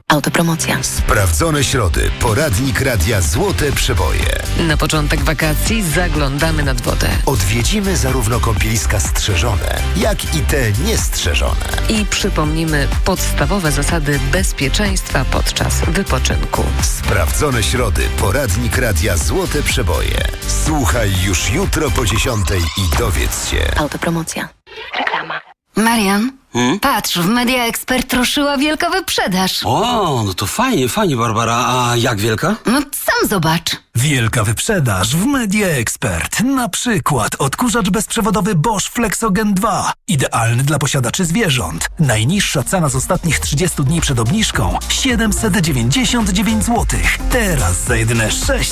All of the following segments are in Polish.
Autopromocja. Sprawdzone środy. Poradnik Radia Złote Przeboje. Na początek wakacji zaglądamy nad wodę. Odwiedzimy zarówno kąpieliska strzeżone, jak i te niestrzeżone. I przypomnimy podstawowe zasady bezpieczeństwa podczas wypoczynku. Sprawdzone środy. Poradnik Radia Złote Przeboje. Słuchaj już jutro po 10:00 i dowiedz się. Autopromocja. Reklama. Marian, patrz, w Media Expert ruszyła wielka wyprzedaż. O, no to fajnie, Barbara. A jak wielka? No sam zobacz. Wielka wyprzedaż w Media Expert. Na przykład odkurzacz bezprzewodowy Bosch Flexogen 2. Idealny dla posiadaczy zwierząt. Najniższa cena z ostatnich 30 dni przed obniżką 799 zł. Teraz za jedyne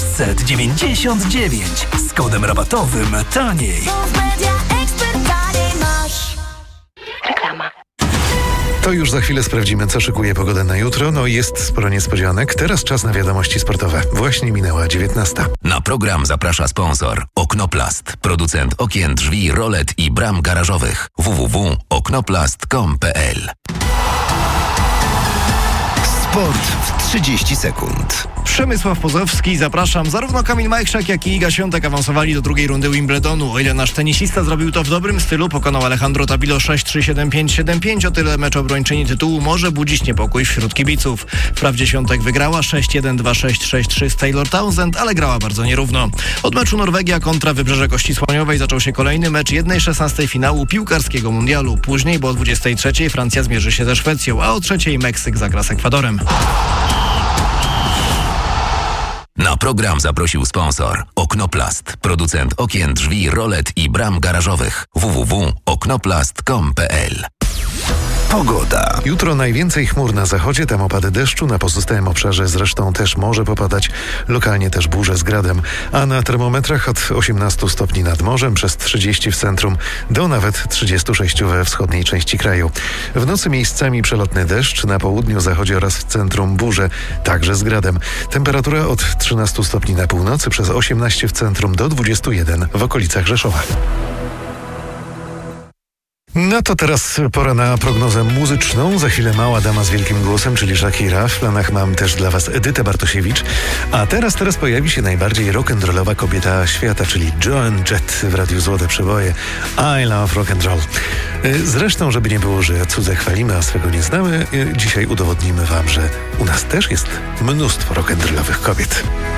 699. Z kodem rabatowym taniej. Reklama. To już za chwilę sprawdzimy, co szykuje pogodę na jutro. No jest sporo niespodzianek. Teraz czas na wiadomości sportowe. Właśnie minęła 19:00. Na program zaprasza sponsor Oknoplast, producent okien, drzwi, rolet i bram garażowych. www.oknoplast.com.pl. Sport w 30 sekund. Przemysław Pozowski, zapraszam. Zarówno Kamil Majchrzak, jak i Iga Świątek awansowali do drugiej rundy Wimbledonu. O ile nasz tenisista zrobił to w dobrym stylu, pokonał Alejandro Tabilo 6-3, 7-5, 7-5, o tyle mecz obrończyni tytułu może budzić niepokój wśród kibiców. Wprawdzie Świątek wygrała 6-1, 2-6, 6-3 z Taylor Townsend, ale grała bardzo nierówno. Od meczu Norwegia kontra Wybrzeże Kości Słoniowej zaczął się kolejny mecz 1/16 finału piłkarskiego mundialu. Później, bo o 23:00 Francja zmierzy się ze Szwecją, a o 3:00 Meksyk zagra z Ekwadorem. Na program zaprosił sponsor Oknoplast, producent okien, drzwi, rolet i bram garażowych. www.oknoplast.com.pl. Pogoda. Jutro najwięcej chmur na zachodzie, tam opady deszczu, na pozostałym obszarze zresztą też może popadać, lokalnie też burze z gradem, a na termometrach od 18 stopni nad morzem, przez 30 w centrum, do nawet 36 we wschodniej części kraju. W nocy miejscami przelotny deszcz, na południu, zachodzie oraz w centrum burze, także z gradem. Temperatura od 13 stopni na północy, przez 18 w centrum, do 21 w okolicach Rzeszowa. No to teraz pora na prognozę muzyczną. Za chwilę mała dama z wielkim głosem, czyli Shakira. W planach mam też dla was Edytę Bartosiewicz. A teraz pojawi się najbardziej rock'n'rollowa kobieta świata, czyli Joan Jett w Radiu Złote Przeboje. I love rock'n'roll. Zresztą, żeby nie było, że cudze chwalimy, a swego nie znamy, dzisiaj udowodnimy wam, że u nas też jest mnóstwo rock'n'rollowych kobiet.